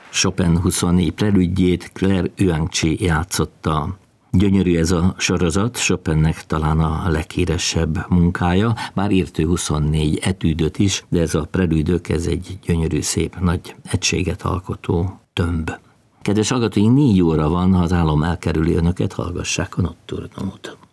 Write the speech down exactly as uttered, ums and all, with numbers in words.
Chopin huszonnégy prelüdjét Claire Yuangchi játszotta. Gyönyörű ez a sorozat, Chopinnek talán a leghíresebb munkája, már írt ő huszonnégy etűdöt is, de ez a prelüdök, ez egy gyönyörű, szép, nagy egységet alkotó tömb. Kedves hallgatóink, négy óra van, ha az álom elkerüli önöket, hallgassák a Nocturnumot.